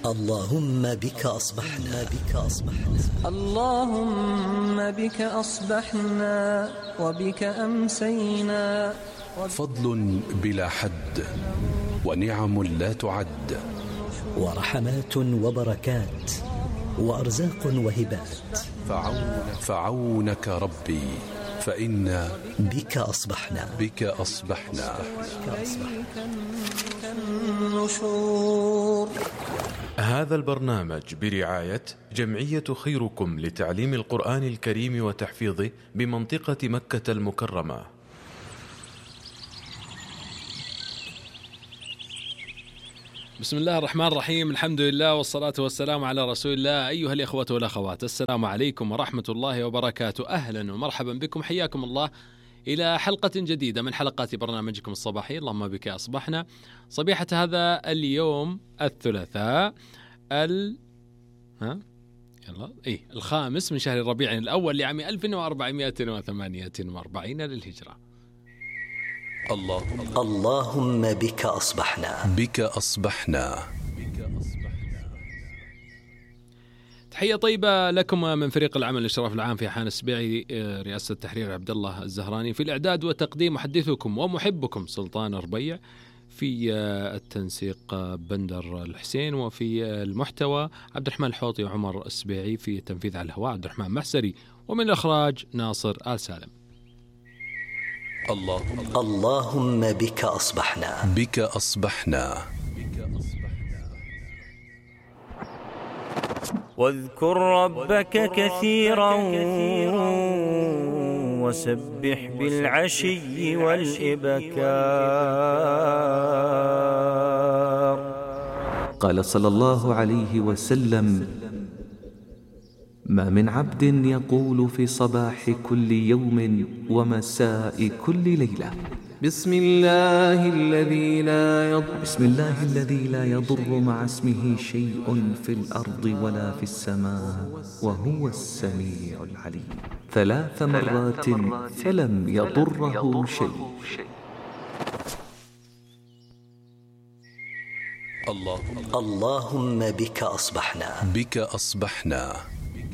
اللهم بك أصبحنا اللهم بك أصبحنا وبك أمسينا. فضل بلا حد ونعم لا تعد، ورحمات وبركات وأرزاق وهبات. فعونك ربي فإنا بك أصبحنا النشور. هذا البرنامج برعاية جمعية خيركم لتعليم القرآن الكريم وتحفيظه بمنطقة مكة المكرمة. بسم الله الرحمن الرحيم، الحمد لله والصلاة والسلام على رسول الله. أيها الإخوة والأخوات، السلام عليكم ورحمة الله وبركاته. أهلا ومرحبا بكم، حياكم الله إلى حلقة جديدة من حلقات برنامجكم الصباحي اللهم بك أصبحنا، صبيحة هذا اليوم الثلاثاء الخامس من شهر ربيع الأول لعام 1448 للهجرة. اللهم بك أصبحنا. تحية طيبة لكم من فريق العمل الإشراف العام في حان السبيعي، رئاسة التحرير عبد الله الزهراني، في الإعداد والتقديم محدثكم ومحبكم سلطان ربيع، في التنسيق بندر الحسين، وفي المحتوى عبد الرحمن الحوطي وعمر السبيعي، في التنفيذ على الهواء عبد الرحمن محسري، ومن الإخراج ناصر آل سالم. اللهم بك أصبحنا. واذكر ربك كثيرا وسبح بالعشي والإبكار. قال صلى الله عليه وسلم: ما من عبد يقول في صباح كل يوم ومساء كل ليلة: بسم الله الذي لا يضر مع اسمه شيء في الأرض ولا في السماء وهو السميع العليم 3 مرات فلم يضره شيء. اللهم بك أصبحنا.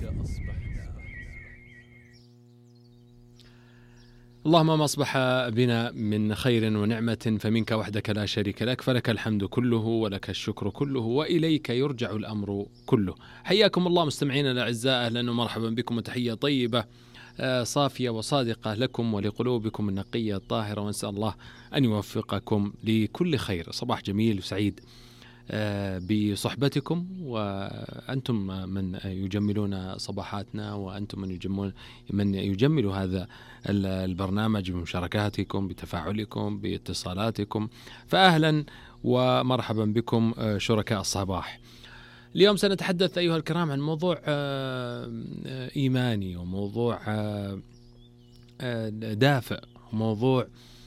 اللهم ما أصبح بنا من خير ونعمة فمنك وحدك لا شريك لك، فلك الحمد كله ولك الشكر كله وإليك يرجع الأمر كله. حياكم الله مستمعينا الأعزاء، أهلا ومرحبا بكم، وتحية طيبة صافية وصادقة لكم ولقلوبكم النقية الطاهرة، ونسأل الله أن يوفقكم لكل خير. صباح جميل وسعيد بصحبتكم، وأنتم من يجملون صباحاتنا، وأنتم من يجمل هذا البرنامج بمشاركاتكم، بتفاعلكم، باتصالاتكم، فأهلا ومرحبا بكم شركاء الصباح. اليوم سنتحدث أيها الكرام عن موضوع إيماني، وموضوع دافئ، وموضوع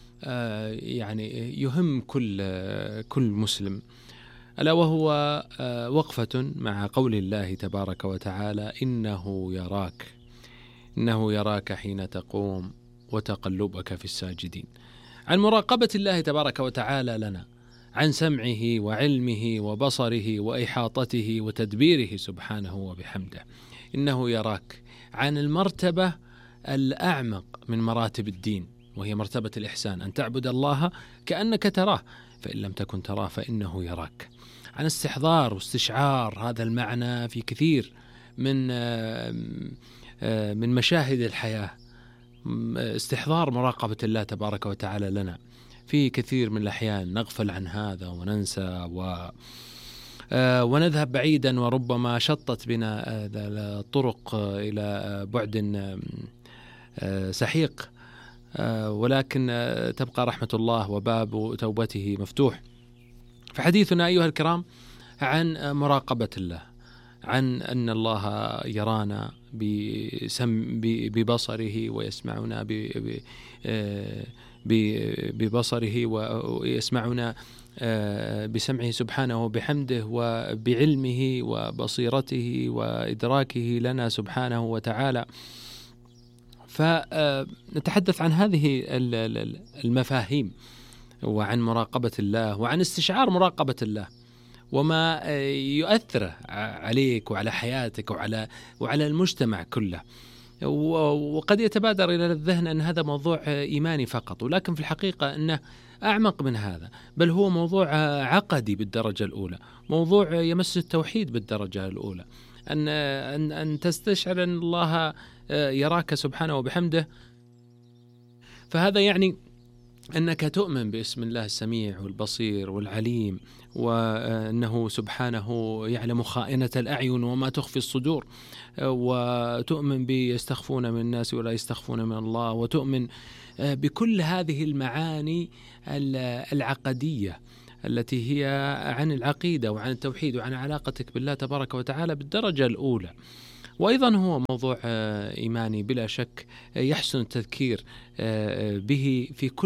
يعني يهم كل مسلم، ألا وهو وقفة مع قول الله تبارك وتعالى: إنه يراك حين تقوم وتقلبك في الساجدين. عن مراقبة الله تبارك وتعالى لنا، عن سمعه وعلمه وبصره وإحاطته وتدبيره سبحانه وبحمده. إنه يراك، عن المرتبة الأعمق من مراتب الدين، وهي مرتبة الإحسان، أن تعبد الله كأنك تراه، فإن لم تكن تراه فإنه يراك. عن استحضار واستشعار هذا المعنى في كثير من مشاهد الحياة، استحضار مراقبة الله تبارك وتعالى لنا. في كثير من الأحيان نغفل عن هذا وننسى ونذهب بعيدا، وربما شطت بنا الطرق إلى بعد سحيق، ولكن تبقى رحمة الله وباب توبته مفتوح. فحديثنا أيها الكرام عن مراقبة الله، عن أن الله يرانا ببصره، ويسمعنا ببصره، ويسمعنا بسمعه سبحانه وبحمده، وبعلمه وبصيرته وإدراكه لنا سبحانه وتعالى. فنتحدث عن هذه المفاهيم، وعن مراقبة الله، وعن استشعار مراقبة الله، وما يؤثر عليك وعلى حياتك وعلى المجتمع كله. وقد يتبادر إلى الذهن أن هذا موضوع إيماني فقط، ولكن في الحقيقة أنه أعمق من هذا، بل هو موضوع عقدي بالدرجة الأولى، موضوع يمس التوحيد بالدرجة الأولى، أن تستشعر أن الله يراك سبحانه وبحمده. فهذا يعني أنك تؤمن باسم الله السميع والبصير والعليم، وأنه سبحانه يعلم خائنة الأعين وما تخفي الصدور، وتؤمن بيستخفون من الناس ولا يستخفون من الله، وتؤمن بكل هذه المعاني العقدية التي هي عن العقيدة وعن التوحيد وعن علاقتك بالله تبارك وتعالى بالدرجة الأولى. وأيضا هو موضوع إيماني بلا شك يحسن التذكير به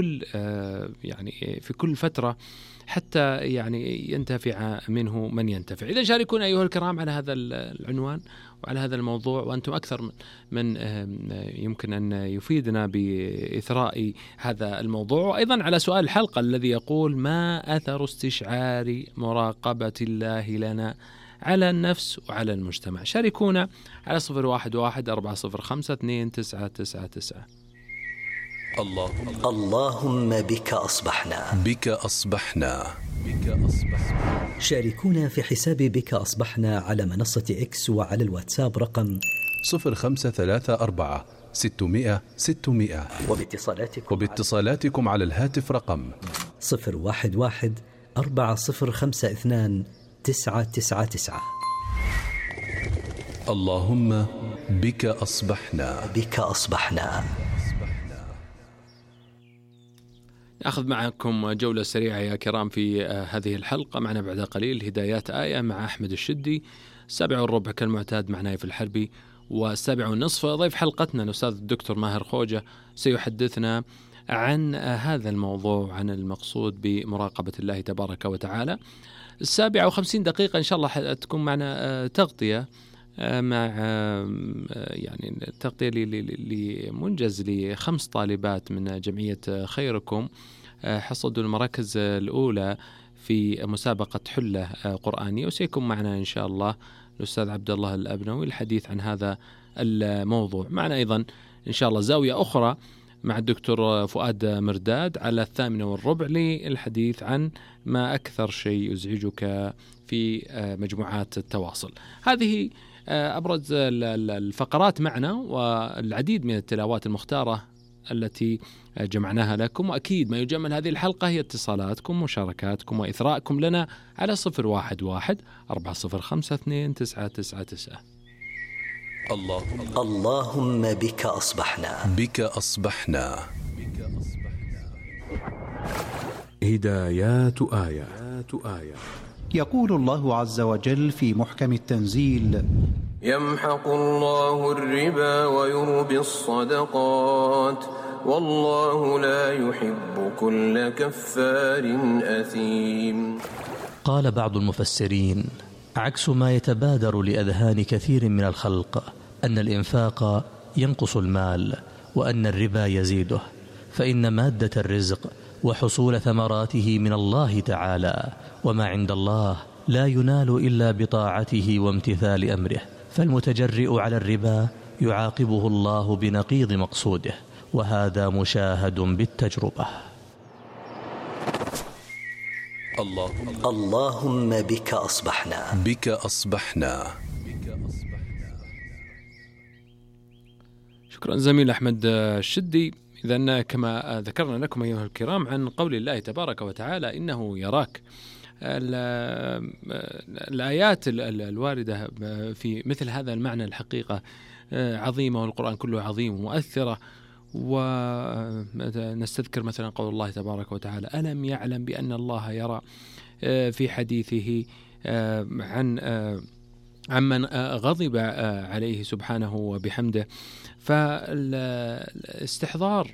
في كل فترة حتى يعني ينتفع منه من ينتفع. إذا شاركونا أيها الكرام على هذا العنوان وعلى هذا الموضوع، وأنتم أكثر من يمكن أن يفيدنا بإثراء هذا الموضوع، وأيضا على سؤال الحلقة الذي يقول: ما أثر استشعار مراقبة الله لنا على النفس وعلى المجتمع؟ شاركونا على 011-405-2999. اللهم بك أصبحنا. بك أصبحنا. شاركونا في حساب بك أصبحنا على منصة إكس وعلى الواتساب رقم 0534-600-600. وباتصالاتكم على الهاتف رقم 011-4052-999. اللهم بك أصبحنا. بك أصبحنا. أخذ معكم جولة سريعة يا كرام في هذه الحلقة. معنا بعد قليل هدايات آية مع أحمد الشدي، 7:15 كالمعتاد مع نايف الحربي، و7:30 ضيف حلقتنا الأستاذ الدكتور ماهر خوجة سيحدثنا عن هذا الموضوع، عن المقصود بمراقبة الله تبارك وتعالى. 57 إن شاء الله تكون معنا تغطية مع يعني تغطية لمنجز ل5 طالبات من جمعية خيركم حصدوا المراكز الأولى في مسابقة حلة قرآنية، وسيكون معنا إن شاء الله الأستاذ عبد الله الأبنوي الحديث عن هذا الموضوع. معنا أيضا إن شاء الله زاوية أخرى مع الدكتور فؤاد مرداد على 8:15 للحديث عن ما أكثر شيء يزعجك في مجموعات التواصل. هذه أبرز الفقرات معنا، والعديد من التلاوات المختارة التي جمعناها لكم. وأكيد ما يجمل هذه الحلقة هي اتصالاتكم ومشاركاتكم وإثراءكم لنا على 011-405-2999. اللهم بك أصبحنا. بك أصبحنا. هدايات آية. يقول الله عز وجل في محكم التنزيل: يمحق الله الربا ويربي الصدقات والله لا يحب كل كفار أثيم. قال بعض المفسرين: عكس ما يتبادر لأذهان كثير من الخلق أن الإنفاق ينقص المال وأن الربا يزيده، فإن مادة الرزق وحصول ثمراته من الله تعالى، وما عند الله لا ينال إلا بطاعته وامتثال أمره، فالمتجرئ على الربا يعاقبه الله بنقيض مقصوده، وهذا مشاهد بالتجربة. اللهم بك أصبحنا. بك أصبحنا. شكرا زميل أحمد الشدي. إذن كما ذكرنا لكم أيها الكرام عن قول الله تبارك وتعالى إنه يراك، الآيات الواردة في مثل هذا المعنى الحقيقة عظيمة، والقرآن كله عظيم ومؤثرة. ونستذكر مثلا قول الله تبارك وتعالى: ألم يعلم بأن الله يرى، في حديثه عمن غضب عليه سبحانه وبحمده. فالاستحضار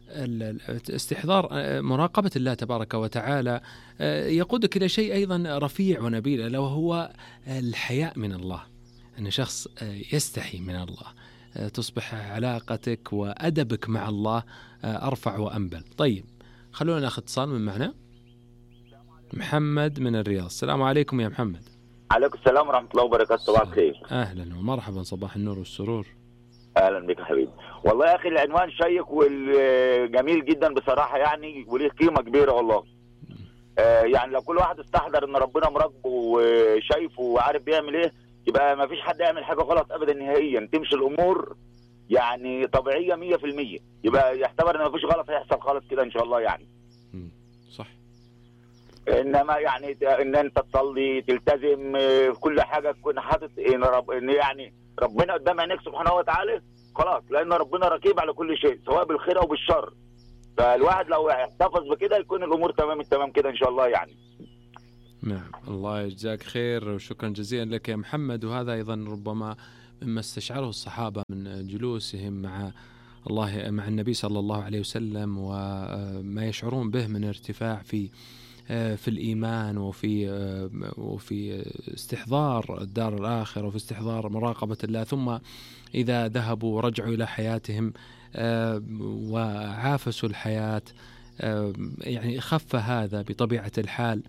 مراقبة الله تبارك وتعالى يقودك إلى شيء أيضا رفيع ونبيل، ألا وهو الحياء من الله، أن شخص يستحي من الله، تصبح علاقتك وأدبك مع الله أرفع وأنبل. طيب، خلونا ناخذ اتصال من معنا. محمد من الرياض. السلام عليكم يا محمد. عليكم السلام ورحمة الله وبركاته. صباح الخير. أهلا ومرحبا، صباح النور والسرور. أهلا بك يا حبيبي. والله يا أخي العنوان شيق والجميل جدا بصراحة يعني، وليه قيمة كبيرة والله. يعني لو كل واحد استحضر إن ربنا مراقبه وشايفه وعارف بيعمل إيه، يبقى ما فيش حد يعمل حاجة غلط أبدا نهائيا، تمشي الأمور يعني طبيعية 100%. يبقى يعتبر إن ما فيش غلط هيحصل خالص كده إن شاء الله يعني. صح. انما يعني ان انت تصلي تلتزم في كل حاجه، تكون حاطط ان يعني ربنا قدام عينيك سبحانه وتعالى خلاص، لان ربنا رقيب على كل شيء سواء بالخير او بالشر. فالواحد لو يحتفظ بكده يكون الامور تمام التمام كده ان شاء الله يعني. نعم، الله يجزاك خير وشكرا جزيلا لك يا محمد. وهذا ايضا ربما مما استشعره الصحابه من جلوسهم مع الله مع النبي صلى الله عليه وسلم، وما يشعرون به من ارتفاع في الإيمان وفي استحضار الدار الآخرة وفي استحضار مراقبة الله. ثم إذا ذهبوا ورجعوا إلى حياتهم وعافسوا الحياة يعني خف هذا بطبيعة الحال.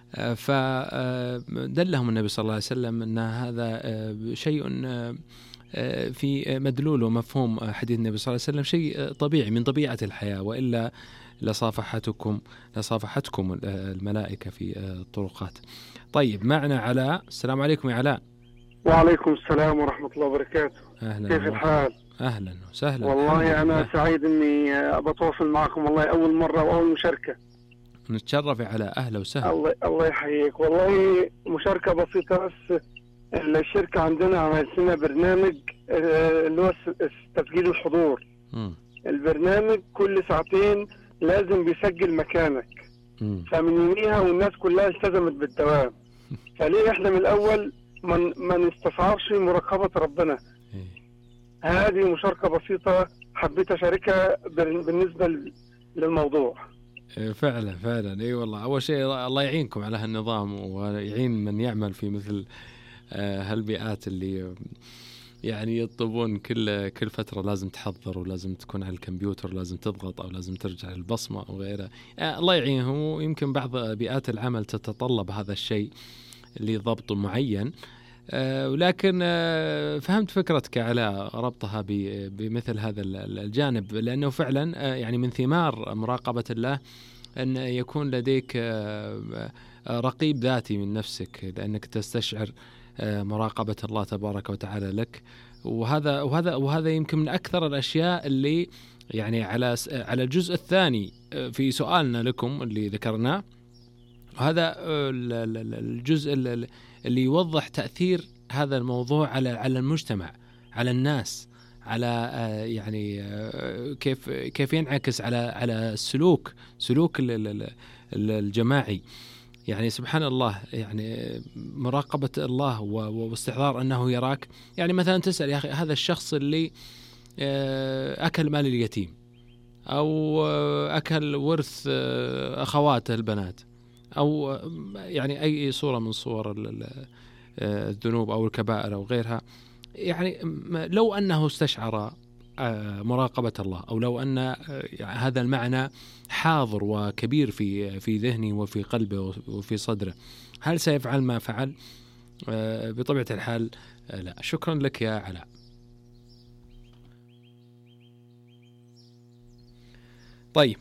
فدلهم النبي صلى الله عليه وسلم أن هذا شيء في مدلول ومفهوم حديث النبي صلى الله عليه وسلم شيء طبيعي من طبيعة الحياة، وإلا لصافحتكم الملائكة في الطرقات. طيب معنا علاء. السلام عليكم يا علاء. وعليكم السلام ورحمة الله وبركاته. أهلا. كيف الحال؟ أهلا وسهلا. والله أنا سعيد إني بتواصل معكم، والله أول مرة وأول مشاركة. نتشرف يا علاء، أهلا وسهلا. الله يحييك. والله مشاركة بسيطة بس. الشركة عندنا عملت لنا برنامج اللي هو تسجيل الحضور. البرنامج كل ساعتين لازم بيسجل مكانك. فمن يوميها والناس كلها التزمت بالدوام. فليه احنا من الاول ما نستصعبش مراقبة ربنا؟ هذه مشاركة بسيطة حبيت اشاركها بالنسبة للموضوع. فعلا اي والله. اول شيء الله يعينكم على هالنظام ويعين من يعمل في مثل هالبيئات اللي يعني يطلبون كل فترة لازم تحضر ولازم تكون على الكمبيوتر، لازم تضغط أو لازم ترجع للبصمة أو غيرها. الله يعينهم. ويمكن بعض بيئات العمل تتطلب هذا الشيء لضبط معين، ولكن فهمت فكرتك على ربطها بمثل هذا الجانب، لأنه فعلا يعني من ثمار مراقبة الله أن يكون لديك رقيب ذاتي من نفسك، لأنك تستشعر مراقبة الله تبارك وتعالى لك. وهذا يمكن من أكثر الأشياء اللي يعني على الجزء الثاني في سؤالنا لكم اللي ذكرناه. هذا الجزء اللي يوضح تأثير هذا الموضوع على المجتمع، على الناس، على يعني كيف ينعكس على سلوك الجماعي. يعني سبحان الله، يعني مراقبة الله واستحضار أنه يراك. يعني مثلا تسأل يا أخي هذا الشخص اللي أكل مال اليتيم أو أكل ورث أخواته البنات أو يعني أي صورة من صور الذنوب أو الكبائر أو غيرها، يعني لو أنه استشعر مراقبة الله، أو لو أن هذا المعنى حاضر وكبير في ذهنه وفي قلبه وفي صدره، هل سيفعل ما فعل؟ بطبيعة الحال لا. شكرا لك يا علاء. طيب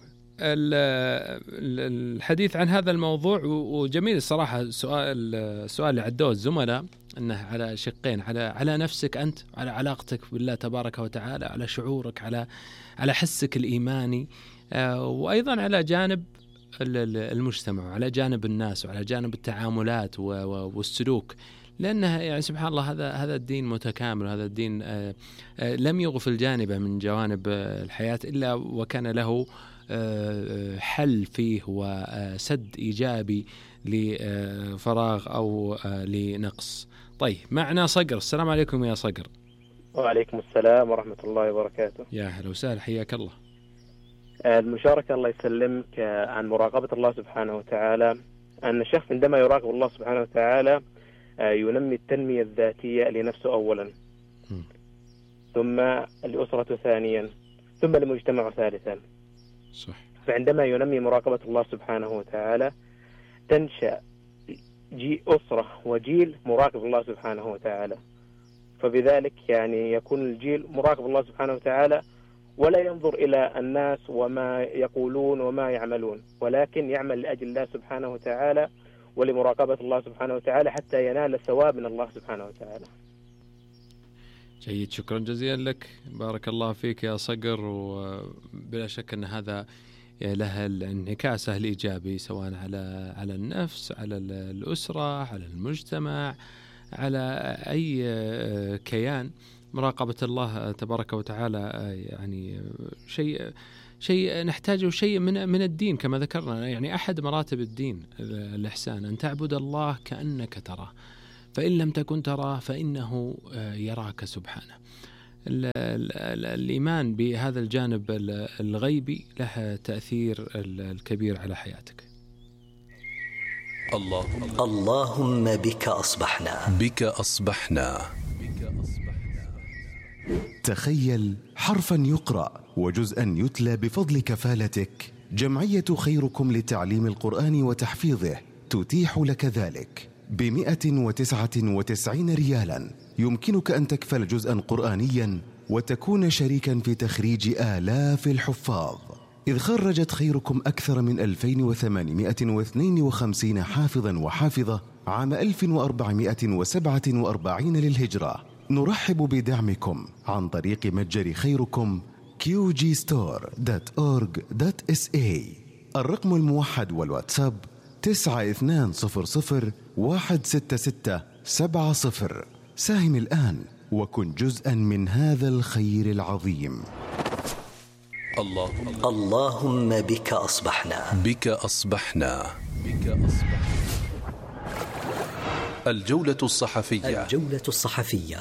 الحديث عن هذا الموضوع وجميل الصراحة. السؤال اللي عدوه الزملاء أنه على شقين، على نفسك أنت، على علاقتك بالله تبارك وتعالى، على شعورك، على حسك الإيماني، وأيضا على جانب المجتمع، على جانب الناس، وعلى جانب التعاملات والسلوك. لأنه يعني سبحان الله هذا الدين متكامل، هذا الدين لم يغفل جانبه من جوانب الحياة إلا وكان له حل فيه وسد إيجابي لفراغ أو لنقص. طيب معنا صقر. السلام عليكم يا صقر. وعليكم السلام ورحمة الله وبركاته. يا أهلا وسهلا، حياك الله. المشاركة الله يسلمك عن مراقبة الله سبحانه وتعالى، أن الشخص عندما يراقب الله سبحانه وتعالى ينمي التنمية الذاتية لنفسه أولا، ثم لأسرته ثانيا، ثم لمجتمعه ثالثا. صح. فعندما ينمي مراقبة الله سبحانه وتعالى تنشأ أسرة وجيل مراقب الله سبحانه وتعالى. فبذلك يعني يكون الجيل مراقب الله سبحانه وتعالى، ولا ينظر إلى الناس وما يقولون وما يعملون، ولكن يعمل لأجل الله سبحانه وتعالى ولمراقبة الله سبحانه وتعالى حتى ينال ثواب من الله سبحانه وتعالى. جيد، شكرا جزيلا لك، بارك الله فيك يا صقر. وبلا شك أن هذا له الانعكاسه الإيجابي سواء على النفس، على الأسرة، على المجتمع، على أي كيان. مراقبة الله تبارك وتعالى يعني شيء نحتاجه، شيء من الدين كما ذكرنا. يعني أحد مراتب الدين الإحسان أن تعبد الله كأنك تراه، فإن لم تكن تراه فإنه يراك سبحانه. الإيمان بهذا الجانب الغيبي له تأثير الكبير على حياتك. اللهم بك أصبحنا. بك أصبحنا. تخيل حرفا يقرأ وجزءا يتلى بفضل كفالتك. جمعية خيركم لتعليم القرآن وتحفيظه تتيح لك ذلك ب199 ريالا. يمكنك أن تكفل جزءا قرآنيا وتكون شريكا في تخريج آلاف الحفاظ، إذ خرجت خيركم أكثر من 2852 حافظا وحافظة عام 1447 للهجرة. نرحب بدعمكم عن طريق متجر خيركم qgstore.org.sa. الرقم الموحد والواتساب 9200166770. ساهم الآن وكن جزءا من هذا الخير العظيم. اللهم بك أصبحنا. بك أصبحنا. بك أصبحنا. الجولة الصحفية. الجولة الصحفية.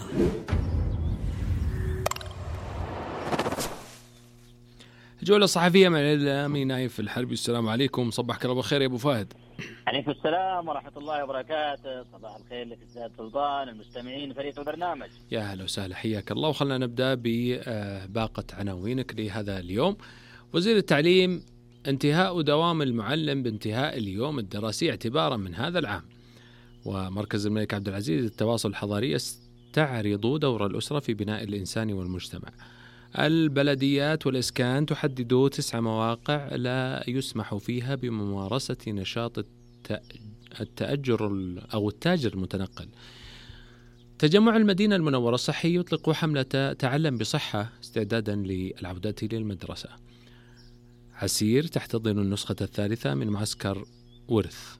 الجولة الصحفية مع الإعلامي نايف الحربي. السلام عليكم، صباحك الله بالخير يا أبو فهد. عليكم السلام ورحمة الله وبركاته. صباح الخير لك أستاذ سلطان، المستمعين، فريق البرنامج. يا هلا وسهلا، حياك الله. وخلنا نبدأ بباقة عناوينك لهذا اليوم. وزير التعليم: انتهاء دوام المعلم بانتهاء اليوم الدراسي اعتبارا من هذا العام. ومركز الملك عبد العزيز للتواصل الحضاري يستعرض دور الأسرة في بناء الإنسان والمجتمع. البلديات والإسكان تحدد 9 مواقع لا يسمح فيها بممارسة نشاط التأجر أو التاجر المتنقل. تجمع المدينة المنورة الصحي يطلق حملة تعلم بصحة استعدادا للعودة للمدرسة. عسير تحتضن النسخة الثالثة من معسكر ورث.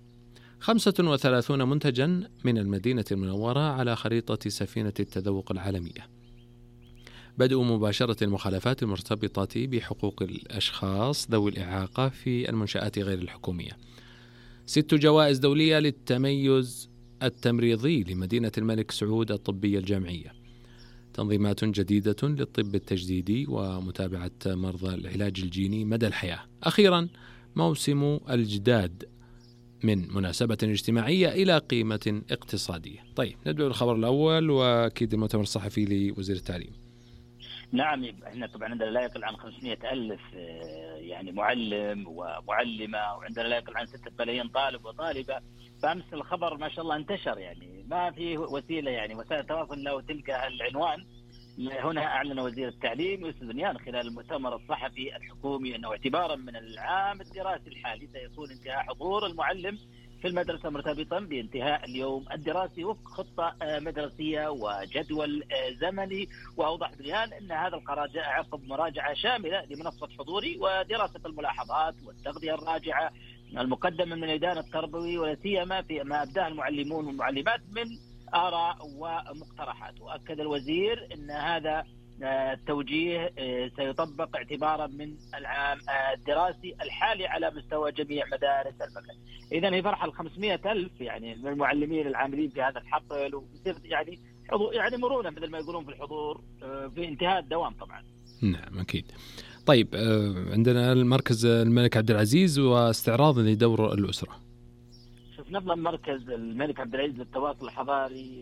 35 منتجا من المدينة المنورة على خريطة سفينة التذوق العالمية. بدء مباشرة المخالفات المرتبطة بحقوق الأشخاص ذوي الإعاقة في المنشآت غير الحكومية. 6 جوائز دولية للتميز التمريضي لمدينة الملك سعود الطبية الجامعية. تنظيمات جديدة للطب التجديدي ومتابعة مرضى العلاج الجيني مدى الحياة. أخيرا موسم الجداد من مناسبة اجتماعية إلى قيمة اقتصادية. طيب نبدأ بالخبر الأول، وأكيد المؤتمر الصحفي لوزير التعليم. نعم، احنا طبعا عندنا لا يقل عن 500,000 يعني معلم ومعلمة، وعندنا لا يقل عن 6 ملايين طالب وطالبة. فأمس الخبر ما شاء الله انتشر، يعني ما في وسيلة، يعني وسائل التواصل لو تلقى العنوان. هنا أعلن وزير التعليم يوسف بنيان خلال المؤتمر الصحفي الحكومي أنه اعتبارا من العام الدراسي الحالي سيكون انتهاء حضور المعلم في المدرسة مرتبطا بانتهاء اليوم الدراسي وفق خطة مدرسية وجدول زمني. وأوضح بنيان أن هذا القرار جاء عقب مراجعة شاملة لمنصة حضوري ودراسة الملاحظات والتغذية الراجعة المقدمة من الميدان التربوي، ولا سيما في ما أبداه المعلمون والمعلمات من آراء ومقترحات. وأكد الوزير أن هذا التوجيه سيطبق اعتبارا من العام الدراسي الحالي على مستوى جميع مدارس المملكة. إذن هي فرحة 500,000 يعني من المعلمين العاملين في هذا الحقل، ويصير يعني مرونة مثل ما يقولون في الحضور في انتهاء الدوام طبعا. نعم أكيد. طيب عندنا المركز الملك عبد العزيز واستعراض لدور الأسرة. شوف، نظم مركز الملك عبد العزيز للتواصل الحضاري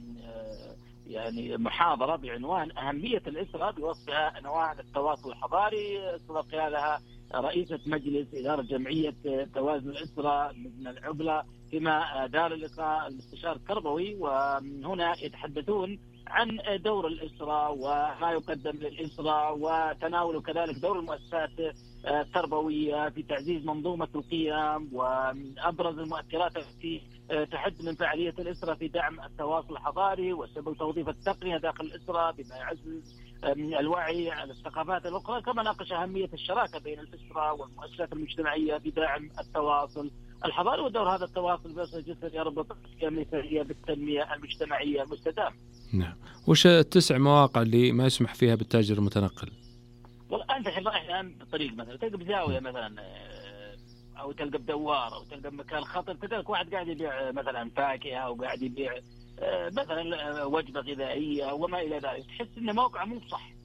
يعني محاضرة بعنوان أهمية الأسرة بوصفها نواة التواصل الحضاري، استضاف خلالها رئيسة مجلس إدارة جمعية توازن الأسرة من العقلة، فيما دار اللقاء المستشار التربوي، وهنا يتحدثون عن دور الأسرة وما يقدم للأسرة، وتناولوا كذلك دور المؤسسات التربوية في تعزيز منظومة القيم وأبرز المؤثرات التي تحد من فعالية الأسرة في دعم التواصل الحضاري وسبل توظيف التقنية داخل الأسرة بما يعزز الوعي على الثقافات الأخرى. كما ناقش أهمية الشراكة بين الأسرة والمؤسسات المجتمعية في دعم التواصل الحضاري ودور هذا التواصل بأسرة جسر يربط القيم الإنسانية بالتنمية المجتمعية المستدامة. نعم. وش ال9 مواقع اللي ما يسمح فيها بالتاجر المتنقل؟ والله أنت أحيانا بالطريق مثلا تلقى بزاوية مثلا، أو تلقى بدوار، أو تلقى بمكان خطر، تلقى واحد قاعد يبيع مثلا فاكهة أو قاعد يبيع مثلا وجبة غذائية وما إلى ذلك، تحس إن موقع مو صح.